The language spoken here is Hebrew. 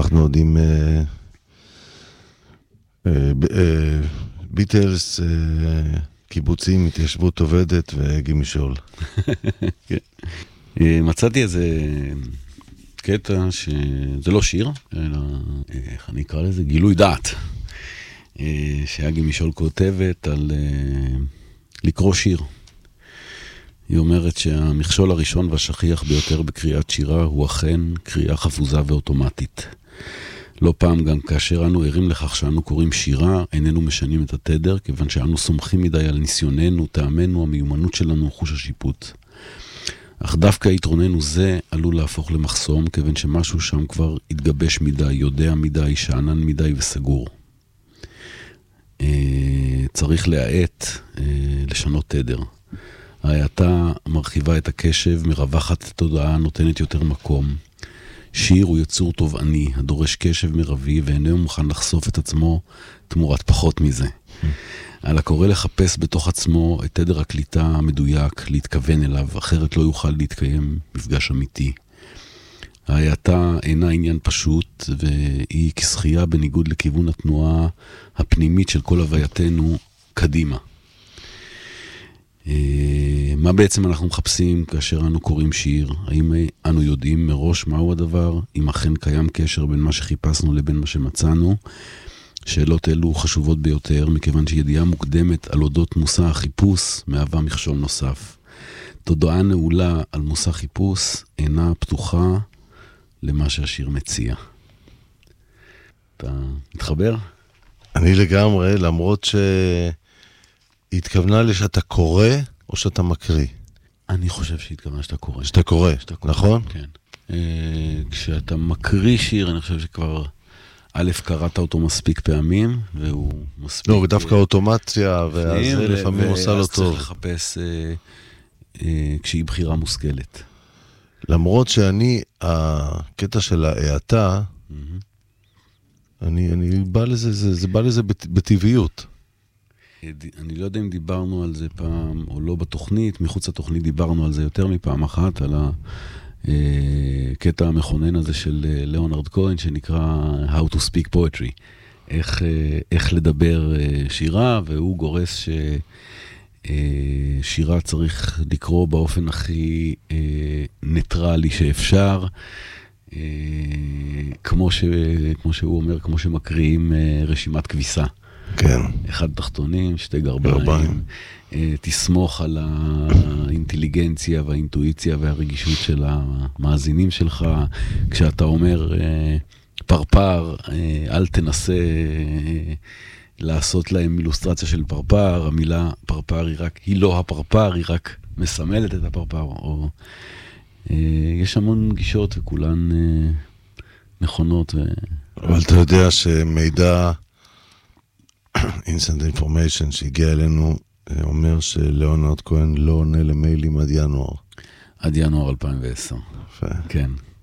אנחנו עוד עם ביטלס, קיבוצים, התיישבות עובדת והגי משול. מצאתי איזה קטע שזה לא שיר, אלא, איך אני אקרא לזה? גילוי דעת. שהגי משול כותבת על לקרוא שיר. היא אומרת שהמכשול הראשון והשכיח ביותר בקריאת שירה הוא אכן קריאה חפוזה ואוטומטית. לא פעם גם כאשר אנו ערים לכך שאנו קוראים שירה, איננו משנים את התדר, כיוון שאנו סומכים מדי על ניסיוננו, טעמנו, המיומנות שלנו, חוש השיפוט. אך דווקא יתרוננו זה עלול להפוך למחסום, כיוון שמשהו שם כבר התגבש מדי, יודע מדי, שענן מדי וסגור. צריך להעט, לשנות תדר. ההאטה מרחיבה את הקשב, מרווחת את התודעה, נותנת יותר מקום. שיר הוא יצור תובעני, הדורש קשב מרבי, ואיננו מוכן לחשוף את עצמו תמורת פחות מזה. על הקורא לחפש בתוך עצמו את תדר הקליטה המדויק, להתכוון אליו, אחרת לא יוכל להתקיים מפגש אמיתי. ההאטה אינה עניין פשוט, והיא כשחייה בניגוד לכיוון התנועה הפנימית של כל הווייתנו קדימה. מה בעצם אנחנו מחפשים כאשר אנו קוראים שיר? האם אנו יודעים מראש מהו הדבר? אם אכן קיים קשר בין מה שחיפשנו לבין מה שמצאנו? שאלות אלו חשובות ביותר, מכיוון שידיעה מוקדמת על אודות מושא החיפוש מהווה מכשול נוסף. תודעה נעולה על מושא חיפוש אינה פתוחה למה שהשיר מציע. אתה מתחבר? אני לגמרי, למרות התכוונה לי שאתה קורא או שאתה מקריא? אני חושב שהתכוונה שאתה קורא. שאתה קורא, נכון? כן. כשאתה מקריא שיר, אני חושב שכבר א', קראת אותו מספיק פעמים, והוא מספיק... לא, דווקא אוטומציה, וזה לפעמים עושה לו טוב. ואז צריך לחפש כשהיא בחירה מושכלת. למרות שאני, הקטע של ההאטה, אני בא לזה, זה בא לזה בטבעיות. אני לא יודע אם דיברנו על זה פעם או לא בתוכנית, מחוץ לתוכנית דיברנו על זה יותר מפעם אחת, על הקטע המכונן הזה של ליאונרד כהן, שנקרא How to Speak Poetry, איך לדבר שירה, והוא גורס ששירה צריך לקרוא באופן הכי ניטרלי שאפשר, כמו שהוא אומר, כמו שמקריאים רשימת כביסה. כן. אחד תחתונים, שתי גרביים. תסמוך על האינטליגנציה והאינטואיציה והרגישות של המאזינים שלך. כשאתה אומר פרפר, אל תנסה לעשות להם אילוסטרציה של פרפר. המילה פרפר היא לא הפרפר, היא רק מסמלת את הפרפר. יש המון גישות וכולן נכונות. אבל אתה יודע שמידע instant information שהגיע אלינו אומר שליאונרד כהן לא עונה למיילים עד ינואר. עד ינואר 2010. כן.